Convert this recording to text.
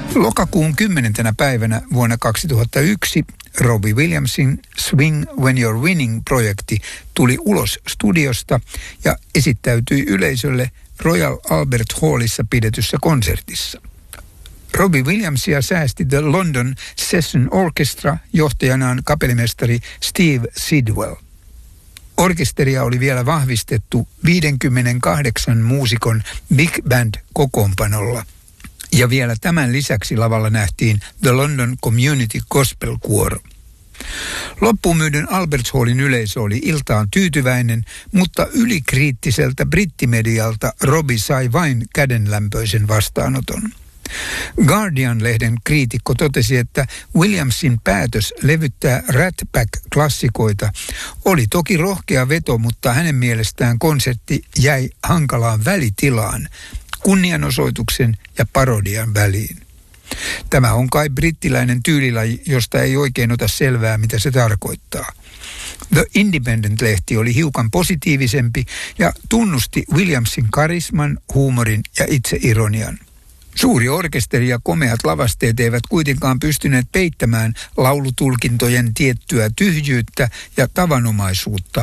Lokakuun 10. päivänä vuonna 2001 Robbie Williamsin Swing When You're Winning-projekti tuli ulos studiosta ja esittäytyi yleisölle Royal Albert Hallissa pidetyssä konsertissa. Robbie Williamsia säästi The London Session Orchestra johtajanaan kapellimestari Steve Sidwell. Orkesteria oli vielä vahvistettu 58 muusikon big band kokoonpanolla. Ja vielä tämän lisäksi lavalla nähtiin The London Community Gospel Choir. Loppuun myydyn Albert Hallin yleisö oli iltaan tyytyväinen, mutta ylikriittiseltä brittimedialta Robbie sai vain kädenlämpöisen vastaanoton. Guardian-lehden kriitikko totesi, että Williamsin päätös levyttää Rat Pack-klassikoita oli toki rohkea veto, mutta hänen mielestään konsertti jäi hankalaan välitilaan, kunnianosoituksen ja parodian väliin. Tämä on kai brittiläinen tyylilaji, josta ei oikein ota selvää, mitä se tarkoittaa. The Independent-lehti oli hiukan positiivisempi ja tunnusti Williamsin karisman, huumorin ja itseironian. Suuri orkesteri ja komeat lavasteet eivät kuitenkaan pystyneet peittämään laulutulkintojen tiettyä tyhjyyttä ja tavanomaisuutta,